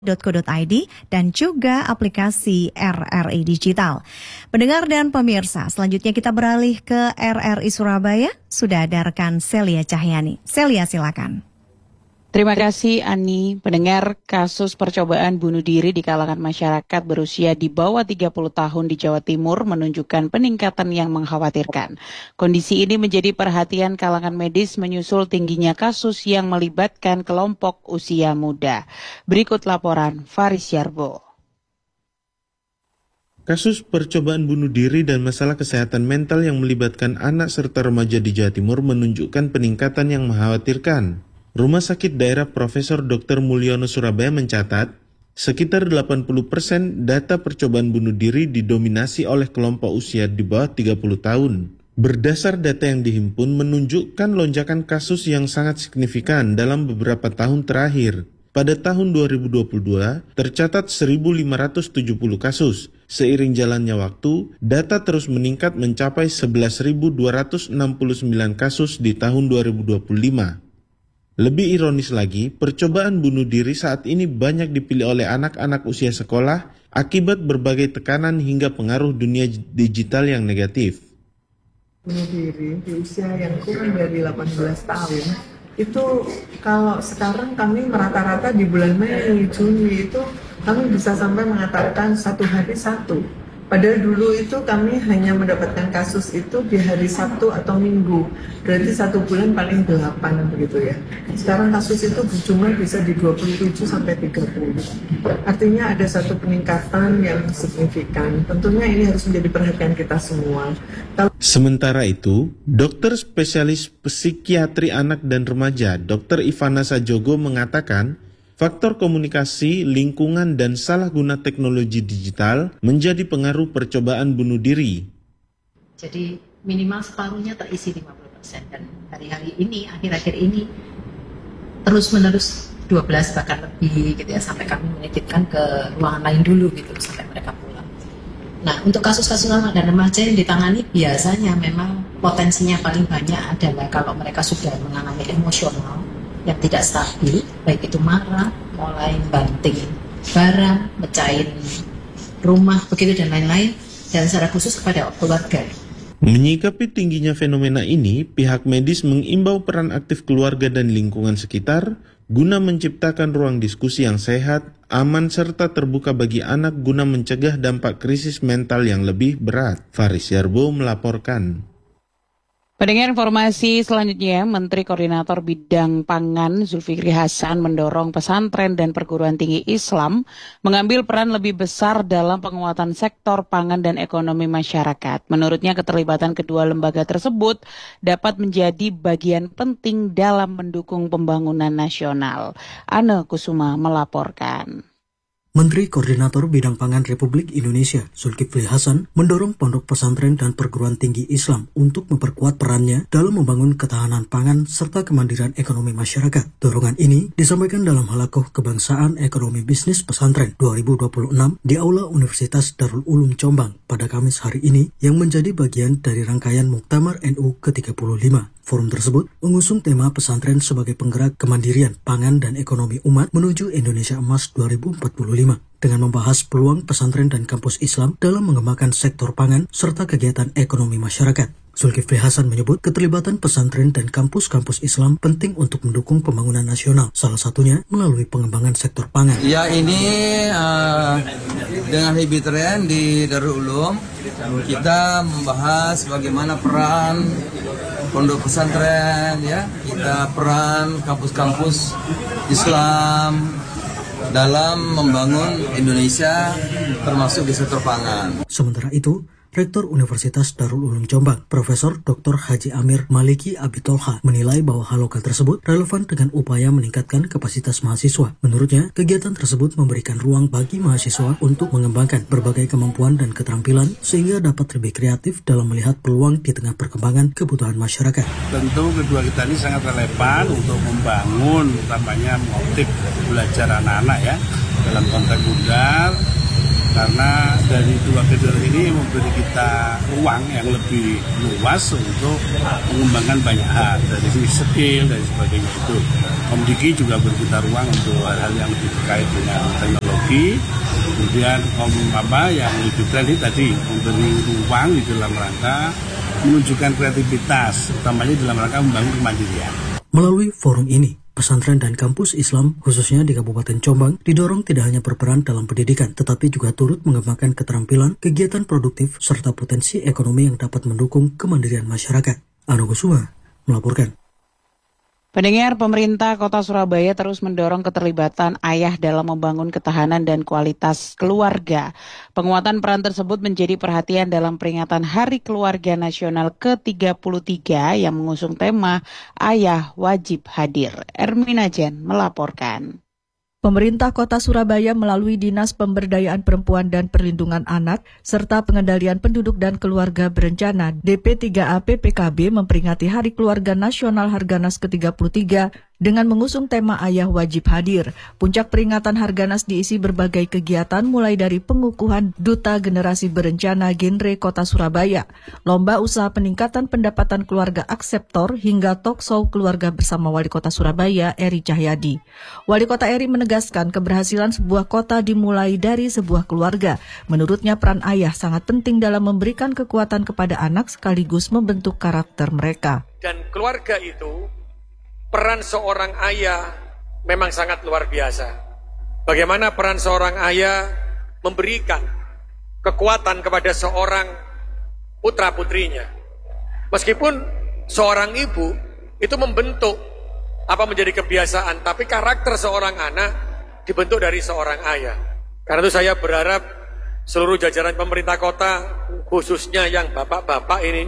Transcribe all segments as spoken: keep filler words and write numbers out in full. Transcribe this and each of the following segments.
dot co dot i d dan juga aplikasi R R I Digital. Pendengar dan pemirsa, selanjutnya kita beralih ke R R I Surabaya. Sudah ada rekan Celia Cahyani. Celia, silakan. Terima kasih Ani. Pendengar, kasus percobaan bunuh diri di kalangan masyarakat berusia di bawah tiga puluh tahun di Jawa Timur menunjukkan peningkatan yang mengkhawatirkan. Kondisi ini menjadi perhatian kalangan medis menyusul tingginya kasus yang melibatkan kelompok usia muda. Berikut laporan Faris Yarbo. Kasus percobaan bunuh diri dan masalah kesehatan mental yang melibatkan anak serta remaja di Jawa Timur menunjukkan peningkatan yang mengkhawatirkan. Rumah Sakit Daerah Profesor Doktor Mulyono Surabaya mencatat, sekitar delapan puluh persen data percobaan bunuh diri didominasi oleh kelompok usia di bawah tiga puluh tahun. Berdasar data yang dihimpun menunjukkan lonjakan kasus yang sangat signifikan dalam beberapa tahun terakhir. Pada tahun dua ribu dua puluh dua, tercatat seribu lima ratus tujuh puluh kasus. Seiring jalannya waktu, data terus meningkat mencapai sebelas ribu dua ratus enam puluh sembilan kasus di tahun dua ribu dua puluh lima. Lebih ironis lagi, percobaan bunuh diri saat ini banyak dipilih oleh anak-anak usia sekolah akibat berbagai tekanan hingga pengaruh dunia digital yang negatif. Bunuh diri di usia yang kurang dari delapan belas tahun, itu kalau sekarang kami merata-rata di bulan Mei, Juni itu kami bisa sampai mengatakan satu hari satu. Padahal dulu itu kami hanya mendapatkan kasus itu di hari Sabtu atau Minggu. Berarti satu bulan paling delapan begitu ya. Sekarang kasus itu berjumlah bisa di dua puluh tujuh sampai tiga puluh. Artinya ada satu peningkatan yang signifikan. Tentunya ini harus menjadi perhatian kita semua. Kalau... Sementara itu, dokter spesialis psikiatri anak dan remaja, dokter Ivana Sajogo mengatakan, faktor komunikasi, lingkungan, dan salah guna teknologi digital menjadi pengaruh percobaan bunuh diri. Jadi minimal separuhnya terisi lima puluh persen dan hari-hari ini, akhir-akhir ini terus-menerus dua belas bahkan lebih gitu ya, sampai kami menitipkan ke ruangan lain dulu gitu sampai mereka pulang. Nah, untuk kasus-kasus anak dan remaja yang ditangani biasanya memang potensinya paling banyak adalah kalau mereka sudah mengalami emosional yang tidak stabil, baik itu marah, mulai banting barang, mecahin rumah, begitu dan lain-lain, dan secara khusus kepada keluarga. Menyikapi tingginya fenomena ini, pihak medis mengimbau peran aktif keluarga dan lingkungan sekitar guna menciptakan ruang diskusi yang sehat, aman, serta terbuka bagi anak guna mencegah dampak krisis mental yang lebih berat. Faris Yarbo melaporkan. Pendengar informasi selanjutnya, Menteri Koordinator Bidang Pangan Zulkifli Hasan mendorong pesantren dan perguruan tinggi Islam mengambil peran lebih besar dalam penguatan sektor pangan dan ekonomi masyarakat. Menurutnya keterlibatan kedua lembaga tersebut dapat menjadi bagian penting dalam mendukung pembangunan nasional. Ane Kusuma melaporkan. Menteri Koordinator Bidang Pangan Republik Indonesia, Zulkifli Hasan, mendorong pondok pesantren dan perguruan tinggi Islam untuk memperkuat perannya dalam membangun ketahanan pangan serta kemandirian ekonomi masyarakat. Dorongan ini disampaikan dalam Halakoh Kebangsaan Ekonomi Bisnis Pesantren dua ribu dua puluh enam di Aula Universitas Darul Ulum Jombang pada Kamis hari ini yang menjadi bagian dari rangkaian Muktamar N U ke tiga puluh lima. Forum tersebut mengusung tema pesantren sebagai penggerak kemandirian pangan dan ekonomi umat menuju Indonesia Emas dua ribu empat puluh lima dengan membahas peluang pesantren dan kampus Islam dalam mengembangkan sektor pangan serta kegiatan ekonomi masyarakat. Zulkifli Hasan menyebut keterlibatan pesantren dan kampus-kampus Islam penting untuk mendukung pembangunan nasional, salah satunya melalui pengembangan sektor pangan. Ya, ini uh, dengan Hibitren di Darul Ulum kita membahas bagaimana peran pondok pesantren, ya, kita peran kampus-kampus Islam dalam membangun Indonesia termasuk di sektor pangan. Sementara itu, Rektor Universitas Darul Ulum Jombang, Profesor Doktor Haji Amir Maliki Abitolha, menilai bahwa halokan tersebut relevan dengan upaya meningkatkan kapasitas mahasiswa. Menurutnya, kegiatan tersebut memberikan ruang bagi mahasiswa untuk mengembangkan berbagai kemampuan dan keterampilan sehingga dapat lebih kreatif dalam melihat peluang di tengah perkembangan kebutuhan masyarakat. Tentu kedua kita ini sangat relevan untuk membangun, utamanya motif belajar anak-anak ya dalam konteks bundar. Karena dari dua kegiatan ini memberi kita ruang yang lebih luas untuk mengembangkan banyak hal dari sisi skill dan sebagainya itu. Om Diki juga berputar ruang untuk hal-hal yang lebih terkait dengan teknologi. Kemudian Om apa yang lebih tadi tadi memberi ruang di dalam rangka menunjukkan kreativitas, utamanya dalam rangka membangun kemandirian. Melalui forum ini, pesantren dan kampus Islam, khususnya di Kabupaten Jombang, didorong tidak hanya berperan dalam pendidikan, tetapi juga turut mengembangkan keterampilan, kegiatan produktif, serta potensi ekonomi yang dapat mendukung kemandirian masyarakat. Anu Kusuma melaporkan. Pendengar, pemerintah Kota Surabaya terus mendorong keterlibatan ayah dalam membangun ketahanan dan kualitas keluarga. Penguatan peran tersebut menjadi perhatian dalam peringatan Hari Keluarga Nasional ke tiga puluh tiga yang mengusung tema Ayah Wajib Hadir. Ermina Jen melaporkan. Pemerintah Kota Surabaya melalui Dinas Pemberdayaan Perempuan dan Perlindungan Anak serta Pengendalian Penduduk dan Keluarga Berencana D P tiga A P P K B memperingati Hari Keluarga Nasional Harganas ke tiga puluh tiga dengan mengusung tema Ayah Wajib Hadir. Puncak peringatan Harganas diisi berbagai kegiatan mulai dari pengukuhan Duta Generasi Berencana Genre Kota Surabaya, lomba usaha peningkatan pendapatan keluarga akseptor hingga talk show keluarga bersama Wali Kota Surabaya Eri Cahyadi. Wali Kota Eri menegaskan keberhasilan sebuah kota dimulai dari sebuah keluarga. Menurutnya peran ayah sangat penting dalam memberikan kekuatan kepada anak sekaligus membentuk karakter mereka. Dan keluarga itu, peran seorang ayah memang sangat luar biasa. Bagaimana peran seorang ayah memberikan kekuatan kepada seorang putra-putrinya. Meskipun seorang ibu itu membentuk apa menjadi kebiasaan, tapi karakter seorang anak dibentuk dari seorang ayah. Karena itu saya berharap seluruh jajaran pemerintah kota, khususnya yang bapak-bapak ini,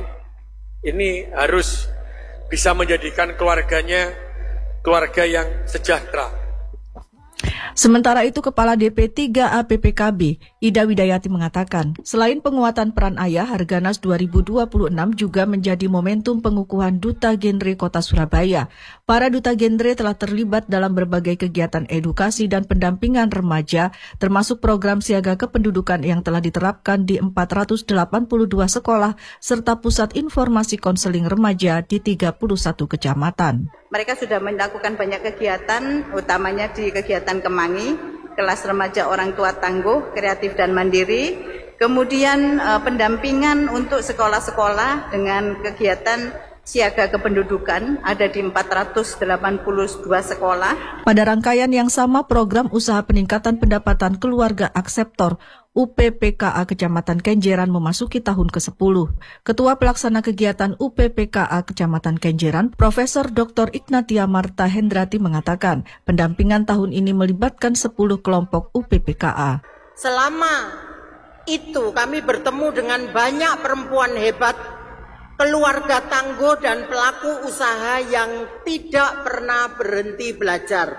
ini harus bisa menjadikan keluarganya keluarga yang sejahtera. Sementara itu, Kepala D P tiga A P P K B, Ida Widayati mengatakan, selain penguatan peran ayah, Harganas dua ribu dua puluh enam juga menjadi momentum pengukuhan Duta Genre Kota Surabaya. Para Duta Genre telah terlibat dalam berbagai kegiatan edukasi dan pendampingan remaja, termasuk program siaga kependudukan yang telah diterapkan di empat ratus delapan puluh dua sekolah, serta pusat informasi konseling remaja di tiga puluh satu kecamatan. Mereka sudah melakukan banyak kegiatan, utamanya di kegiatan Kemangi, kelas remaja orang tua tangguh, kreatif dan mandiri. Kemudian eh, pendampingan untuk sekolah-sekolah dengan kegiatan siaga kependudukan ada di empat ratus delapan puluh dua sekolah. Pada rangkaian yang sama, program usaha peningkatan pendapatan keluarga akseptor U P P K A Kecamatan Kenjeran memasuki tahun kesepuluh. Ketua Pelaksana Kegiatan U P P K A Kecamatan Kenjeran, Profesor Doktor Ignatia Marta Hendrati mengatakan, pendampingan tahun ini melibatkan sepuluh kelompok U P P K A. Selama itu kami bertemu dengan banyak perempuan hebat, keluarga tangguh dan pelaku usaha yang tidak pernah berhenti belajar.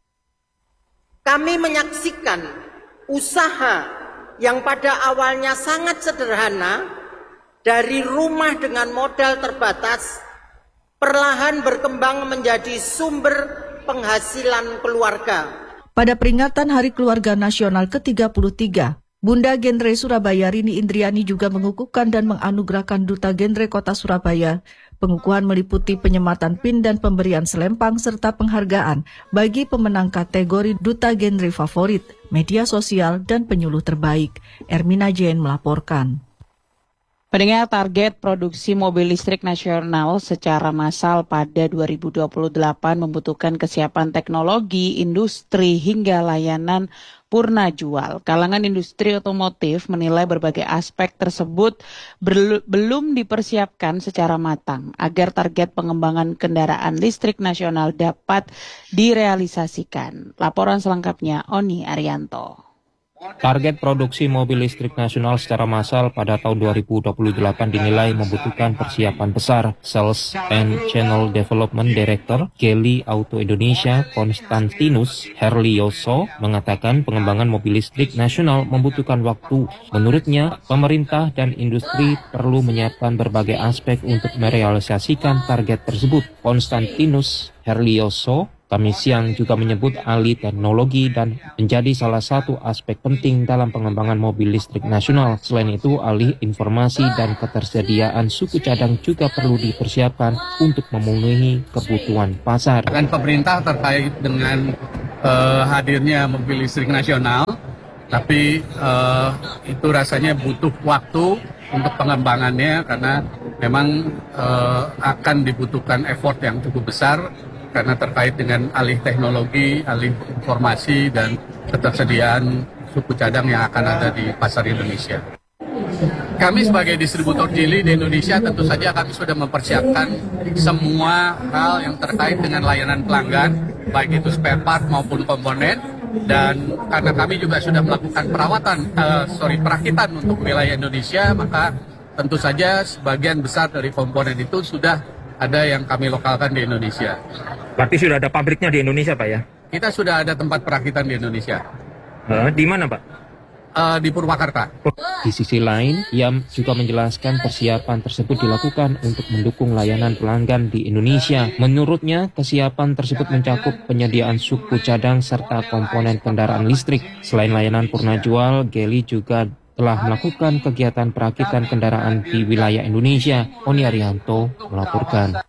Kami menyaksikan usaha yang pada awalnya sangat sederhana, dari rumah dengan modal terbatas, perlahan berkembang menjadi sumber penghasilan keluarga. Pada peringatan Hari Keluarga Nasional ke tiga puluh tiga, Bunda Genre Surabaya Rini Indriani juga mengukuhkan dan menganugerahkan Duta Genre Kota Surabaya. Pengukuhan meliputi penyematan pin dan pemberian selempang serta penghargaan bagi pemenang kategori Duta Genre Favorit, Media Sosial, dan Penyuluh Terbaik. Ermina Jen melaporkan. Pendengar, target produksi mobil listrik nasional secara massal pada dua ribu dua puluh delapan membutuhkan kesiapan teknologi, industri, hingga layanan purna jual. Kalangan industri otomotif menilai berbagai aspek tersebut belum dipersiapkan secara matang agar target pengembangan kendaraan listrik nasional dapat direalisasikan. Laporan selengkapnya Oni Arianto. Target produksi mobil listrik nasional secara massal pada tahun dua ribu dua puluh delapan dinilai membutuhkan persiapan besar. Sales and Channel Development Director Kelly Auto Indonesia Konstantinus Herlioso mengatakan pengembangan mobil listrik nasional membutuhkan waktu. Menurutnya, pemerintah dan industri perlu menyiapkan berbagai aspek untuk merealisasikan target tersebut. Konstantinus Herlioso Kami siang juga menyebut alih teknologi dan menjadi salah satu aspek penting dalam pengembangan mobil listrik nasional. Selain itu, alih informasi dan ketersediaan suku cadang juga perlu dipersiapkan untuk memenuhi kebutuhan pasar. Akan pemerintah terkait dengan uh, hadirnya mobil listrik nasional, tapi uh, itu rasanya butuh waktu untuk pengembangannya karena memang uh, akan dibutuhkan effort yang cukup besar karena terkait dengan alih teknologi, alih informasi, dan ketersediaan suku cadang yang akan ada di pasar Indonesia. Kami sebagai distributor Geely di Indonesia tentu saja kami sudah mempersiapkan semua hal yang terkait dengan layanan pelanggan, baik itu spare part maupun komponen, dan karena kami juga sudah melakukan perawatan, uh, sorry perakitan untuk wilayah Indonesia, maka tentu saja sebagian besar dari komponen itu sudah ada yang kami lokalkan di Indonesia. Berarti sudah ada pabriknya di Indonesia, Pak ya? Kita sudah ada tempat perakitan di Indonesia. Uh, di mana, Pak? Uh, di Purwakarta. Di sisi lain, ia juga menjelaskan persiapan tersebut dilakukan untuk mendukung layanan pelanggan di Indonesia. Menurutnya, kesiapan tersebut mencakup penyediaan suku cadang serta komponen kendaraan listrik. Selain layanan purna jual, Geely juga telah melakukan kegiatan perakitan kendaraan di wilayah Indonesia. Oni Arianto melaporkan.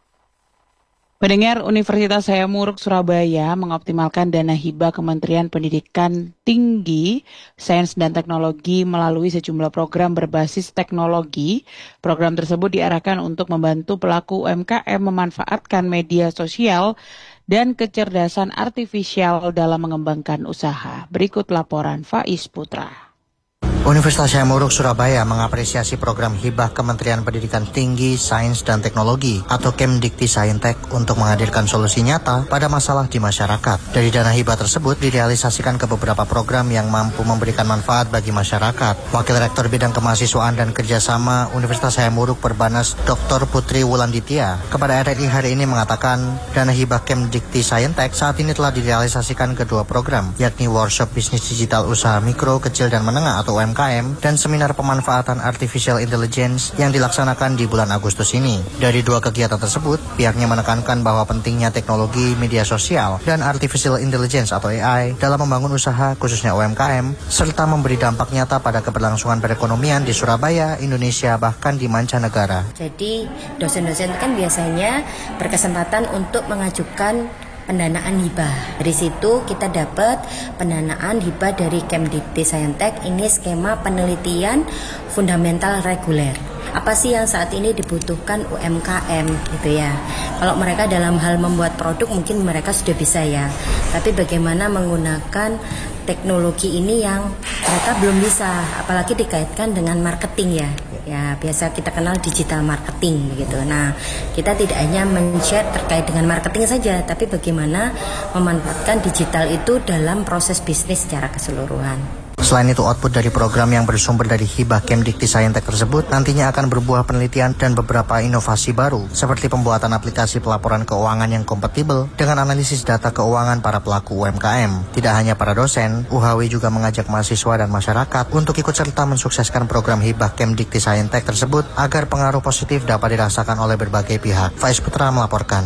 Pendengar, Universitas Hayamuruk Surabaya mengoptimalkan dana hibah Kementerian Pendidikan Tinggi, Sains dan Teknologi melalui sejumlah program berbasis teknologi. Program tersebut diarahkan untuk membantu pelaku U M K M memanfaatkan media sosial dan kecerdasan artifisial dalam mengembangkan usaha. Berikut laporan Faiz Putra. Universitas Hayamuruk Surabaya mengapresiasi program hibah Kementerian Pendidikan Tinggi, Sains dan Teknologi atau Kemdikti Saintek untuk menghadirkan solusi nyata pada masalah di masyarakat. Dari dana hibah tersebut direalisasikan ke beberapa program yang mampu memberikan manfaat bagi masyarakat. Wakil Rektor Bidang Kemahasiswaan dan Kerjasama Universitas Hayamuruk Perbanas Doktor Putri Wulanditya kepada R R I hari ini mengatakan dana hibah Kemdikti Saintek saat ini telah direalisasikan kedua program, yakni Workshop Bisnis Digital Usaha Mikro, Kecil dan Menengah atau U M K M dan seminar pemanfaatan Artificial Intelligence yang dilaksanakan di bulan Agustus ini. Dari dua kegiatan tersebut, pihaknya menekankan bahwa pentingnya teknologi media sosial dan Artificial Intelligence atau A I dalam membangun usaha khususnya U M K M serta memberi dampak nyata pada keberlangsungan perekonomian di Surabaya, Indonesia bahkan di mancanegara. Jadi dosen-dosen kan biasanya berkesempatan untuk mengajukan pendanaan hibah. Dari situ kita dapat pendanaan hibah dari Kemdikti Saintek. Ini skema penelitian fundamental reguler. Apa sih yang saat ini dibutuhkan U M K M gitu ya. Kalau mereka dalam hal membuat produk mungkin mereka sudah bisa ya. Tapi bagaimana menggunakan teknologi ini yang mereka belum bisa, apalagi dikaitkan dengan marketing ya. Ya, biasa kita kenal digital marketing begitu. Nah, kita tidak hanya men-share terkait dengan marketing saja, tapi bagaimana memanfaatkan digital itu dalam proses bisnis secara keseluruhan. Selain itu, output dari program yang bersumber dari hibah Kemdikti Saintek tersebut nantinya akan berbuah penelitian dan beberapa inovasi baru, seperti pembuatan aplikasi pelaporan keuangan yang kompatibel dengan analisis data keuangan para pelaku U M K M. Tidak hanya para dosen, U H W juga mengajak mahasiswa dan masyarakat untuk ikut serta mensukseskan program hibah Kemdikti Saintek tersebut agar pengaruh positif dapat dirasakan oleh berbagai pihak. Faiz Putra melaporkan.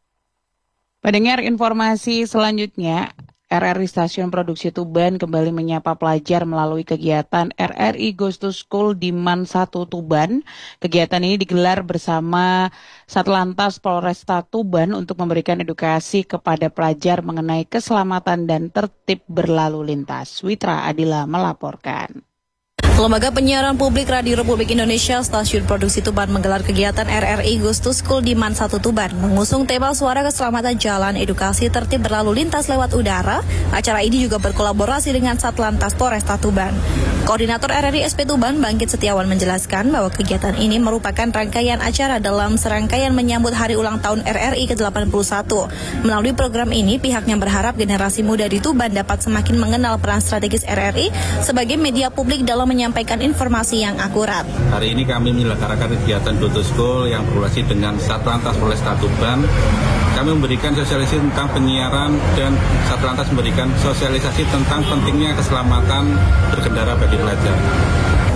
Pendengar, informasi selanjutnya, R R I Stasiun Produksi Tuban kembali menyapa pelajar melalui kegiatan R R I Goes to School di Man satu Tuban. Kegiatan ini digelar bersama Satlantas Polresta Tuban untuk memberikan edukasi kepada pelajar mengenai keselamatan dan tertib berlalu lintas. Witra Adila melaporkan. Lembaga Penyiaran Publik Radio Republik Indonesia Stasiun Produksi Tuban menggelar kegiatan R R I Goes to School di Man satu Tuban, mengusung tema Suara Keselamatan Jalan, Edukasi Tertib Berlalu Lintas Lewat Udara. Acara ini juga berkolaborasi dengan Satlantas Polresta Tuban. Koordinator R R I S P Tuban, Bangkit Setiawan, menjelaskan bahwa kegiatan ini merupakan rangkaian acara dalam serangkaian menyambut Hari Ulang Tahun R R I ke delapan puluh satu. Melalui program ini, pihaknya berharap generasi muda di Tuban dapat semakin mengenal peran strategis R R I sebagai media publik dalam menyampaikan informasi yang akurat. Hari ini kami menyelenggarakan kegiatan Go to School yang berkolaborasi dengan Satlantas Polresta Tuban. Kami memberikan sosialisasi tentang penyiaran dan Satlantas memberikan sosialisasi tentang pentingnya keselamatan berkendara bagi pelajar.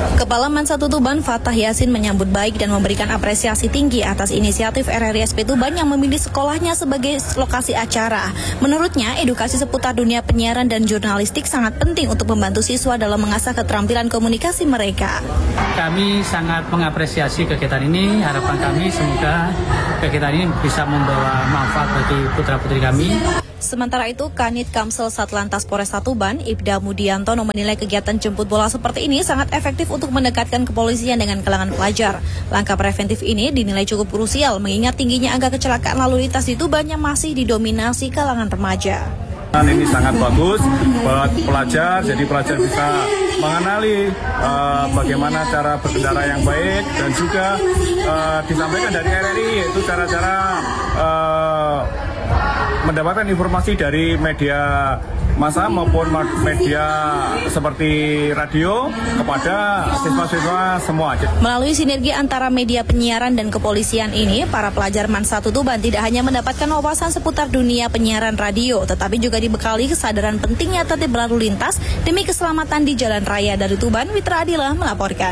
Kepala Man satu Tuban Fatah Yasin menyambut baik dan memberikan apresiasi tinggi atas inisiatif R R I S P Tuban yang memilih sekolahnya sebagai lokasi acara. Menurutnya, edukasi seputar dunia penyiaran dan jurnalistik sangat penting untuk membantu siswa dalam mengasah keterampilan komunikasi mereka. Kami sangat mengapresiasi kegiatan ini. Harapan kami semoga kegiatan ini bisa membawa manfaat bagi putra-putri kami. Sementara itu, Kanit Kamsel Satlantas Polresta Tuban, Ibda Mudiantono menilai kegiatan jemput bola seperti ini sangat efektif untuk mendekatkan kepolisian dengan kalangan pelajar. Langkah preventif ini dinilai cukup krusial mengingat tingginya angka kecelakaan lalu lintas di Tuban yang masih didominasi kalangan remaja. Ini sangat bagus buat pelajar, jadi pelajar bisa mengenali uh, bagaimana cara berkendara yang baik dan juga uh, disampaikan dari R R I yaitu cara-cara uh, mendapatkan informasi dari media massa maupun media seperti radio kepada siswa-siswa semua. Melalui sinergi antara media penyiaran dan kepolisian ini, para pelajar Man satu Tuban tidak hanya mendapatkan wawasan seputar dunia penyiaran radio, tetapi juga dibekali kesadaran pentingnya tertib berlalu lintas demi keselamatan di jalan raya. Dari Tuban, Witra Adila melaporkan.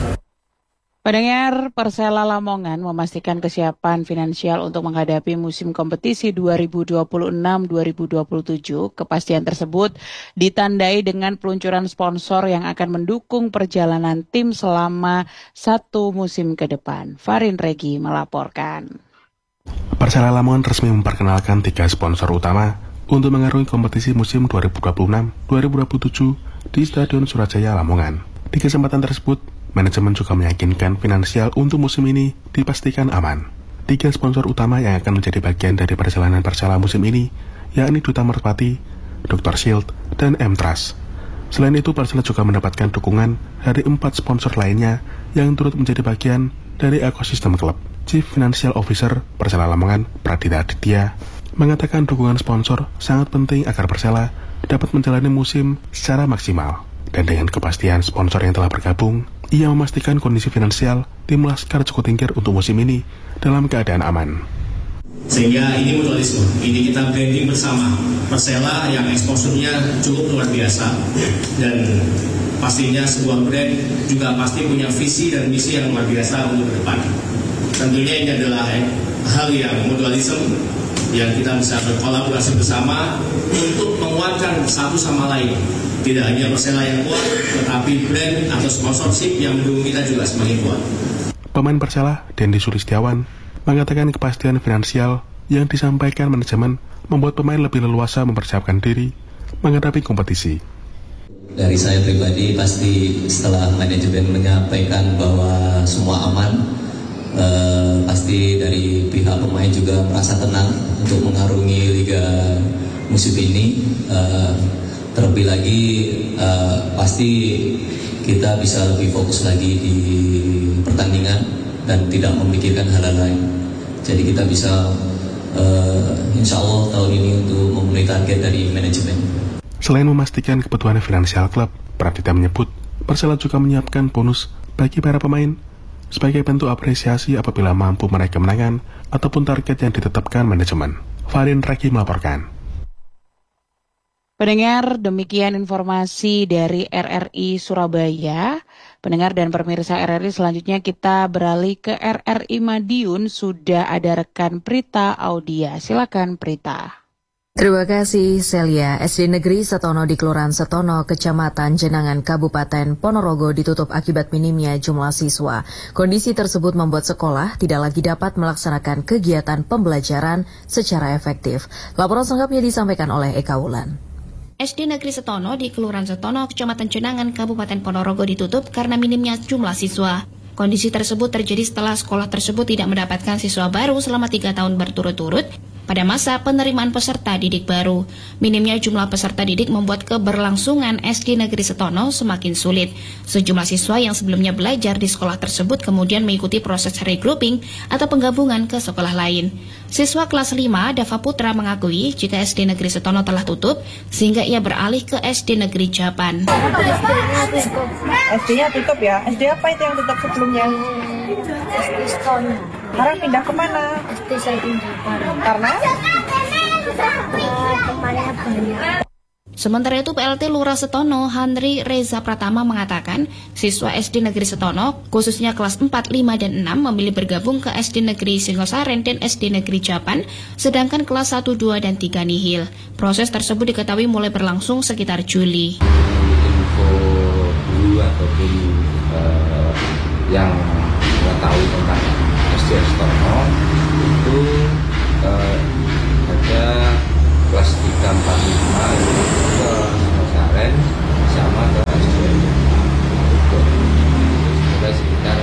Pendengar, Persela Lamongan memastikan kesiapan finansial untuk menghadapi musim kompetisi dua ribu dua puluh enam dua ribu dua puluh tujuh. Kepastian tersebut ditandai dengan peluncuran sponsor yang akan mendukung perjalanan tim selama satu musim ke depan. Farin Regi melaporkan. Persela Lamongan resmi memperkenalkan tiga sponsor utama untuk mengarungi kompetisi musim dua ribu dua puluh enam dua ribu dua puluh tujuh di Stadion Surajaya Lamongan. Di kesempatan tersebut, manajemen juga meyakinkan finansial untuk musim ini dipastikan aman. Tiga sponsor utama yang akan menjadi bagian dari perjalanan Persela musim ini, yakni Duta Merpati, dokter Shield, dan M-Trust. Selain itu, Persela juga mendapatkan dukungan dari empat sponsor lainnya yang turut menjadi bagian dari ekosistem klub. Chief Financial Officer Persela Lamongan, Pradita Aditya, mengatakan dukungan sponsor sangat penting agar Persela dapat menjalani musim secara maksimal. Dan dengan kepastian sponsor yang telah bergabung, ia memastikan kondisi finansial tim Laskar Joko Tingkir untuk musim ini dalam keadaan aman. Sehingga ini mutualisme, ini kita branding bersama Persela yang exposure-nya cukup luar biasa. Dan pastinya sebuah brand juga pasti punya visi dan misi yang luar biasa untuk ke depan. Tentunya ini adalah hal yang mutualisme, yang kita bisa berkolaborasi bersama untuk menguatkan satu sama lain. Tidak hanya Persela yang kuat, tetapi brand atau sponsorship yang mendukung kita juga semakin kuat. Pemain Persela, Dendi Sulistiawan, mengatakan kepastian finansial yang disampaikan manajemen membuat pemain lebih leluasa mempersiapkan diri menghadapi kompetisi. Dari saya pribadi, pasti setelah manajemen menyampaikan bahwa semua aman, eh, pasti dari pihak pemain juga merasa tenang untuk mengarungi Liga musim ini. Eh, Terlebih lagi uh, pasti kita bisa lebih fokus lagi di pertandingan dan tidak memikirkan hal lain. Jadi kita bisa uh, insya Allah tahun ini untuk memenuhi target dari manajemen. Selain memastikan kebutuhan finansial klub, Pradita menyebut Persela juga menyiapkan bonus bagi para pemain sebagai bentuk apresiasi apabila mampu meraih kemenangan ataupun target yang ditetapkan manajemen. Farin Raki melaporkan. Pendengar, demikian informasi dari R R I Surabaya. Pendengar dan pemirsa R R I, selanjutnya kita beralih ke R R I Madiun. Sudah ada rekan Prita Audia. Silakan Prita. Terima kasih Celia. S D Negeri Setono di Kelurahan Setono, Kecamatan Jenangan, Kabupaten Ponorogo ditutup akibat minimnya jumlah siswa. Kondisi tersebut membuat sekolah tidak lagi dapat melaksanakan kegiatan pembelajaran secara efektif. Laporan selengkapnya disampaikan oleh Eka Wulan. S D Negeri Setono di Kelurahan Setono, Kecamatan Jenangan, Kabupaten Ponorogo ditutup karena minimnya jumlah siswa. Kondisi tersebut terjadi setelah sekolah tersebut tidak mendapatkan siswa baru selama tiga tahun berturut-turut pada masa penerimaan peserta didik baru. Minimnya jumlah peserta didik membuat keberlangsungan S D Negeri Setono semakin sulit. Sejumlah siswa yang sebelumnya belajar di sekolah tersebut kemudian mengikuti proses regrouping atau penggabungan ke sekolah lain. Siswa kelas lima, Dava Putra, mengakui jika S D Negeri Setono telah tutup sehingga ia beralih ke S D Negeri Japan. S D-nya tutup ya? S D apa itu yang tutup sebelumnya? S D Setono. Sekarang pindah kemana? S D saya pindah. Karena? Uh, temannya banyak. Sementara itu P L T Lurah Setono, Handri Reza Pratama mengatakan, siswa S D Negeri Setono, khususnya kelas empat, lima, dan enam memilih bergabung ke S D Negeri Singosaren dan S D Negeri Japan, sedangkan kelas satu, dua, dan tiga nihil. Proses tersebut diketahui mulai berlangsung sekitar Juli. Info dulu ataupun uh, yang mengetahui tentang S D Setono itu uh, ada kelas tiga, empat, lima ke Singosaren sama ke S D mulai sekitar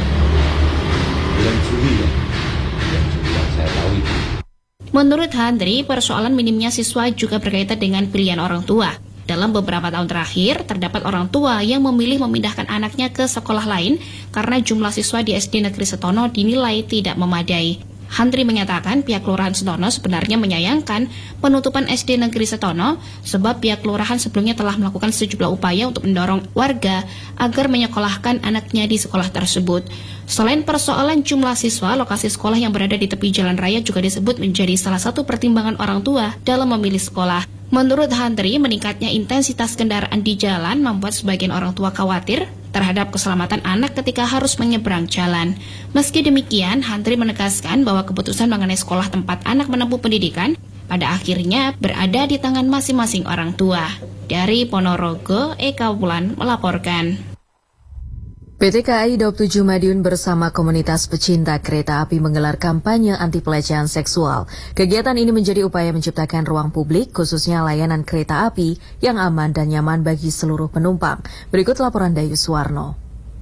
bulan Juli ya, bulan Juli yang saya tahu itu. Menurut Handri, persoalan minimnya siswa juga berkaitan dengan pilihan orang tua. Dalam beberapa tahun terakhir, terdapat orang tua yang memilih memindahkan anaknya ke sekolah lain karena jumlah siswa di S D Negeri Setono dinilai tidak memadai. Handri menyatakan pihak Kelurahan Setono sebenarnya menyayangkan penutupan S D Negeri Setono sebab pihak Kelurahan sebelumnya telah melakukan sejumlah upaya untuk mendorong warga agar menyekolahkan anaknya di sekolah tersebut. Selain persoalan jumlah siswa, lokasi sekolah yang berada di tepi jalan raya juga disebut menjadi salah satu pertimbangan orang tua dalam memilih sekolah. Menurut Handri, meningkatnya intensitas kendaraan di jalan membuat sebagian orang tua khawatir terhadap keselamatan anak ketika harus menyeberang jalan. Meski demikian, Handri menegaskan bahwa keputusan mengenai sekolah tempat anak menempuh pendidikan pada akhirnya berada di tangan masing-masing orang tua. Dari Ponorogo, Eka Wulan melaporkan. P T K A I Daob tujuh Madiun bersama komunitas pecinta kereta api menggelar kampanye anti pelecehan seksual. Kegiatan ini menjadi upaya menciptakan ruang publik, khususnya layanan kereta api yang aman dan nyaman bagi seluruh penumpang. Berikut laporan Dayu Suwarno.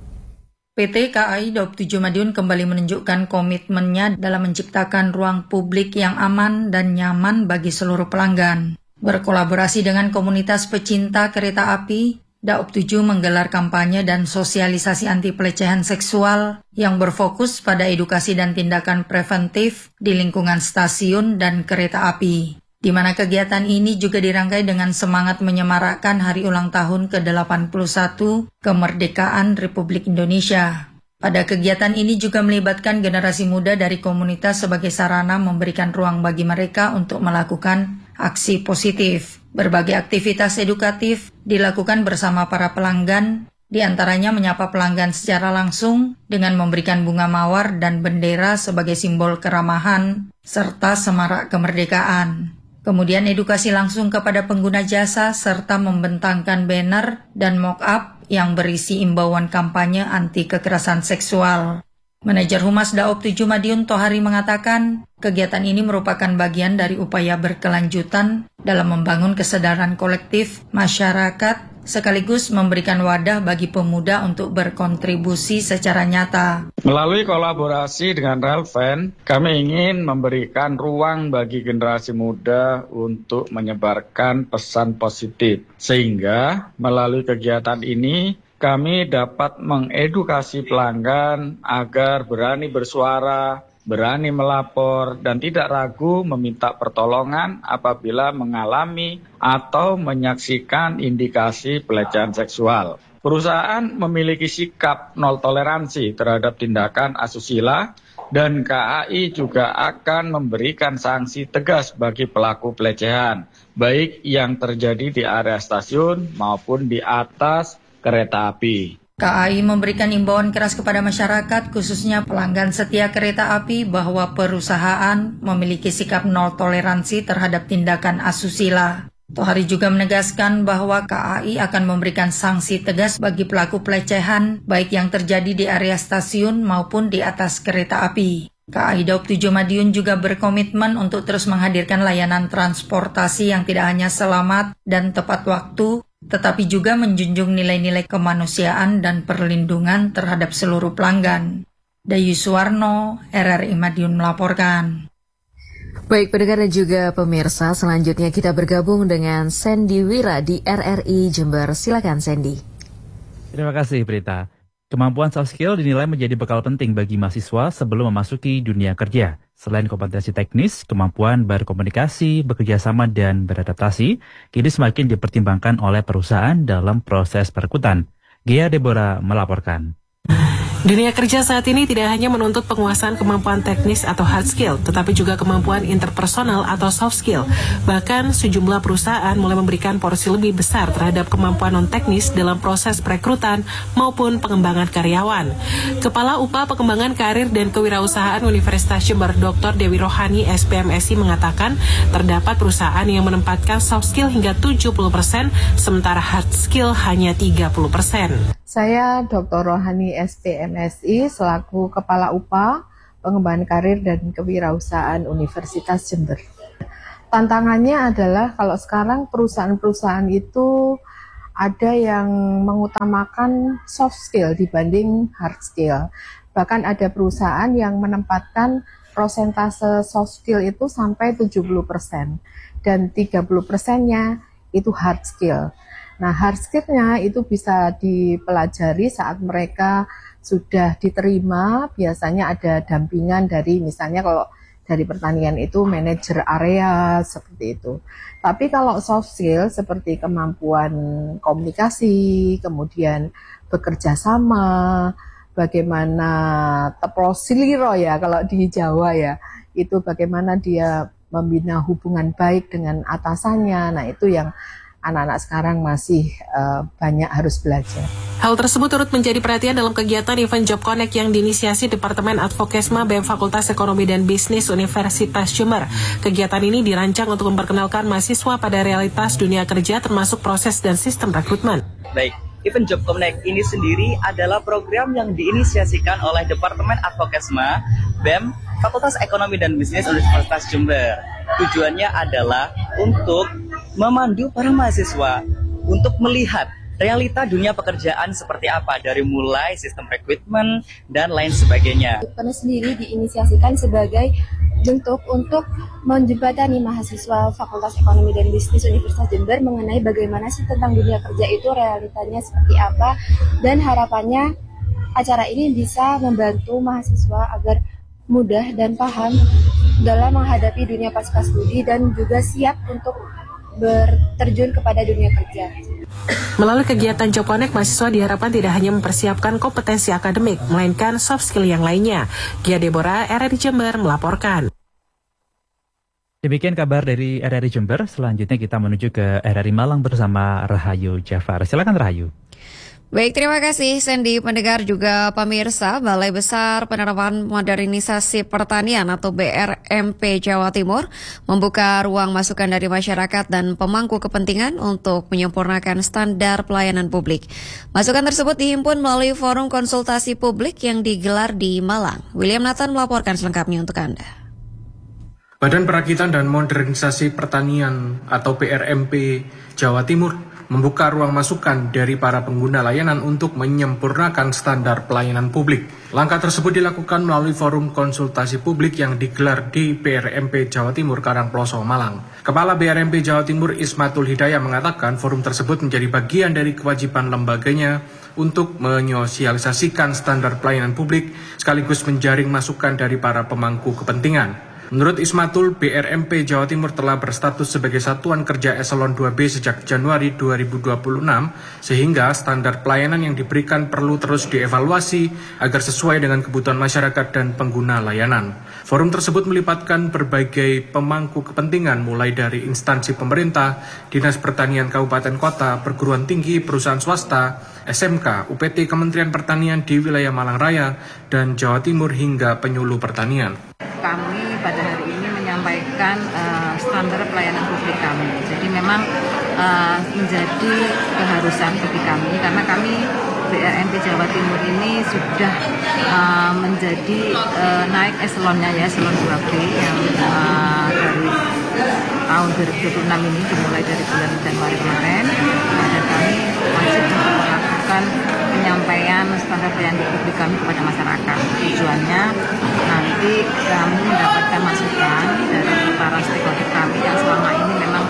P T K A I Daob tujuh Madiun kembali menunjukkan komitmennya dalam menciptakan ruang publik yang aman dan nyaman bagi seluruh pelanggan. Berkolaborasi dengan komunitas pecinta kereta api, Daob tujuh menggelar kampanye dan sosialisasi anti pelecehan seksual yang berfokus pada edukasi dan tindakan preventif di lingkungan stasiun dan kereta api, di mana kegiatan ini juga dirangkai dengan semangat menyemarakkan hari ulang tahun ke delapan puluh satu kemerdekaan Republik Indonesia. Pada kegiatan ini juga melibatkan generasi muda dari komunitas sebagai sarana memberikan ruang bagi mereka untuk melakukan aksi positif. Berbagai aktivitas edukatif dilakukan bersama para pelanggan, di antaranya menyapa pelanggan secara langsung dengan memberikan bunga mawar dan bendera sebagai simbol keramahan, serta semarak kemerdekaan. Kemudian edukasi langsung kepada pengguna jasa serta membentangkan banner dan mock-up yang berisi imbauan kampanye anti kekerasan seksual. Manajer Humas Daob tujuh Madiun Tohari mengatakan, kegiatan ini merupakan bagian dari upaya berkelanjutan dalam membangun kesadaran kolektif masyarakat sekaligus memberikan wadah bagi pemuda untuk berkontribusi secara nyata. Melalui kolaborasi dengan Relven, kami ingin memberikan ruang bagi generasi muda untuk menyebarkan pesan positif. Sehingga melalui kegiatan ini, kami dapat mengedukasi pelanggan agar berani bersuara, berani melapor, dan tidak ragu meminta pertolongan apabila mengalami atau menyaksikan indikasi pelecehan seksual. Perusahaan memiliki sikap nol toleransi terhadap tindakan asusila, dan K A I juga akan memberikan sanksi tegas bagi pelaku pelecehan, baik yang terjadi di area stasiun maupun di atas kereta api. K A I memberikan imbauan keras kepada masyarakat, khususnya pelanggan setia kereta api, bahwa perusahaan memiliki sikap nol toleransi terhadap tindakan asusila. Tohari juga menegaskan bahwa K A I akan memberikan sanksi tegas bagi pelaku pelecehan, baik yang terjadi di area stasiun maupun di atas kereta api. K A I Daob tujuh Madiun juga berkomitmen untuk terus menghadirkan layanan transportasi yang tidak hanya selamat dan tepat waktu, tetapi juga menjunjung nilai-nilai kemanusiaan dan perlindungan terhadap seluruh pelanggan. Dayu Suwarno, R R I Madiun melaporkan. Baik pendengar dan juga pemirsa, selanjutnya kita bergabung dengan Sandy Wira di R R I Jember. Silakan Sandy. Terima kasih Prita. Kemampuan soft skill dinilai menjadi bekal penting bagi mahasiswa sebelum memasuki dunia kerja. Selain kompetensi teknis, kemampuan berkomunikasi, bekerja sama, dan beradaptasi kini semakin dipertimbangkan oleh perusahaan dalam proses perekrutan. Gia Deborah melaporkan. Dunia kerja saat ini tidak hanya menuntut penguasaan kemampuan teknis atau hard skill, tetapi juga kemampuan interpersonal atau soft skill. Bahkan sejumlah perusahaan mulai memberikan porsi lebih besar terhadap kemampuan non-teknis dalam proses perekrutan maupun pengembangan karyawan. Kepala U P A Pengembangan Karir dan Kewirausahaan Universitas Jember, Doktor Dewi Rohani, S P M S I, mengatakan terdapat perusahaan yang menempatkan soft skill hingga tujuh puluh persen, sementara hard skill hanya tiga puluh persen. Saya Doktor Rohani S P M S I selaku Kepala U P A Pengembangan Karir dan Kewirausahaan Universitas Jember. Tantangannya adalah kalau sekarang perusahaan-perusahaan itu ada yang mengutamakan soft skill dibanding hard skill. Bahkan ada perusahaan yang menempatkan prosentase soft skill itu sampai tujuh puluh persen dan tiga puluh persennya itu hard skill. Nah, hard skill-nya itu bisa dipelajari saat mereka sudah diterima, biasanya ada dampingan dari, misalnya kalau dari pertanian itu manajer area, seperti itu. Tapi kalau soft skill seperti kemampuan komunikasi, kemudian bekerja sama, bagaimana teprosiliro ya kalau di Jawa ya, itu bagaimana dia membina hubungan baik dengan atasannya, nah itu yang anak-anak sekarang masih uh, banyak harus belajar. Hal tersebut turut menjadi perhatian dalam kegiatan event Job Connect yang diinisiasi Departemen Advokesma B E M Fakultas Ekonomi dan Bisnis Universitas Jember. Kegiatan ini dirancang untuk memperkenalkan mahasiswa pada realitas dunia kerja termasuk proses dan sistem rekrutmen. Baik, event Job Connect ini sendiri adalah program yang diinisiasikan oleh Departemen Advokesma B E M Fakultas Ekonomi dan Bisnis Universitas Jember. Tujuannya adalah untuk memandu para mahasiswa untuk melihat realita dunia pekerjaan seperti apa, dari mulai sistem rekrutmen dan lain sebagainya. Karena sendiri diinisiasikan sebagai bentuk untuk menjembatani mahasiswa Fakultas Ekonomi dan Bisnis Universitas Jember mengenai bagaimana sih tentang dunia kerja itu, realitanya seperti apa, dan harapannya acara ini bisa membantu mahasiswa agar mudah dan paham dalam menghadapi dunia pasca studi dan juga siap untuk berterjun kepada dunia kerja. Melalui kegiatan Job Connect, mahasiswa diharapkan tidak hanya mempersiapkan kompetensi akademik, melainkan soft skill yang lainnya. Gia Deborah, R R I Jember, melaporkan. Demikian kabar dari R R I Jember. Selanjutnya kita menuju ke R R I Malang bersama Rahayu Jafar. Silakan Rahayu. Baik, terima kasih Sandy, pendengar juga pemirsa. Balai Besar Penerapan Modernisasi Pertanian atau B R M P Jawa Timur membuka ruang masukan dari masyarakat dan pemangku kepentingan untuk menyempurnakan standar pelayanan publik. Masukan tersebut dihimpun melalui forum konsultasi publik yang digelar di Malang. William Nathan melaporkan selengkapnya untuk Anda. Badan Perakitan dan Modernisasi Pertanian atau B R M P Jawa Timur membuka ruang masukan dari para pengguna layanan untuk menyempurnakan standar pelayanan publik. Langkah tersebut dilakukan melalui forum konsultasi publik yang digelar di B R M P Jawa Timur Karangploso, Malang. Kepala B R M P Jawa Timur Ismatul Hidayah mengatakan forum tersebut menjadi bagian dari kewajiban lembaganya untuk menyosialisasikan standar pelayanan publik sekaligus menjaring masukan dari para pemangku kepentingan. Menurut Ismatul, B R M P Jawa Timur telah berstatus sebagai Satuan Kerja Eselon dua B sejak Januari dua ribu dua puluh enam, sehingga standar pelayanan yang diberikan perlu terus dievaluasi agar sesuai dengan kebutuhan masyarakat dan pengguna layanan. Forum tersebut melibatkan berbagai pemangku kepentingan mulai dari instansi pemerintah, Dinas Pertanian Kabupaten Kota, perguruan tinggi, perusahaan swasta, S M K, U P T Kementerian Pertanian di wilayah Malang Raya, dan Jawa Timur hingga penyuluh pertanian. Kami pada hari ini menyampaikan uh, standar pelayanan publik kami. Jadi memang uh, menjadi keharusan bagi kami karena kami B R M P Jawa Timur ini sudah uh, menjadi uh, naik eselonnya ya, eselon dua B yang uh, dari tahun dua ribu dua puluh enam ini dimulai dari bulan Januari kemarin, uh, dan kami wajib untuk melakukan penyampaian standar pelayanan publik kami kepada masyarakat. Tujuannya nanti kami mendapatkan masukan dari para stakeholder kami yang selama ini memang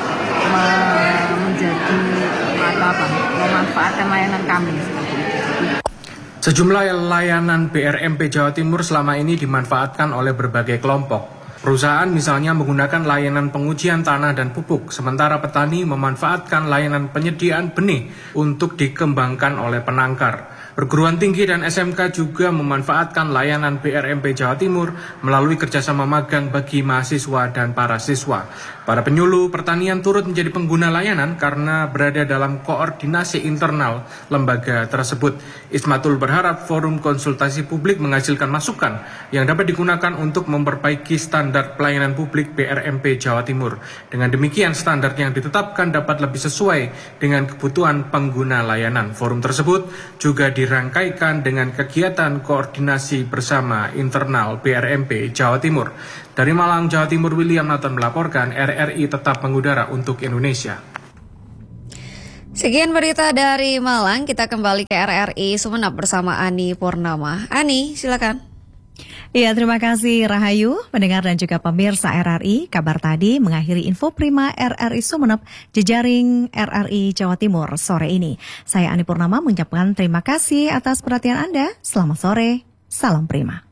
me- menjadi apa apa memanfaatkan layanan kami seperti itu. Sejumlah layanan B R M P Jawa Timur selama ini dimanfaatkan oleh berbagai kelompok. Perusahaan misalnya menggunakan layanan pengujian tanah dan pupuk, sementara petani memanfaatkan layanan penyediaan benih untuk dikembangkan oleh penangkar. Perguruan tinggi dan S M K juga memanfaatkan layanan B R M P Jawa Timur melalui kerjasama magang bagi mahasiswa dan para siswa. Para penyuluh pertanian turut menjadi pengguna layanan karena berada dalam koordinasi internal lembaga tersebut. Ismatul berharap forum konsultasi publik menghasilkan masukan yang dapat digunakan untuk memperbaiki standar pelayanan publik B R M P Jawa Timur. Dengan demikian, standar yang ditetapkan dapat lebih sesuai dengan kebutuhan pengguna layanan. Forum tersebut juga dirangkaikan dengan kegiatan koordinasi bersama internal B R M P Jawa Timur. Dari Malang, Jawa Timur, William Nathan melaporkan, R R I tetap mengudara untuk Indonesia. Sekian berita dari Malang, kita kembali ke R R I Sumeneb bersama Ani Purnama. Ani, silakan. Iya, terima kasih Rahayu, pendengar dan juga pemirsa R R I. Kabar tadi mengakhiri info prima R R I Sumeneb, jejaring R R I Jawa Timur sore ini. Saya Ani Purnama mengucapkan terima kasih atas perhatian Anda. Selamat sore, salam prima.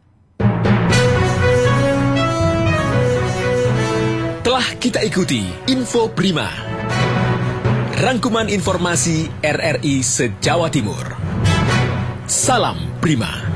Telah kita ikuti Info Prima, rangkuman informasi R R I se-Jawa Timur. Salam Prima.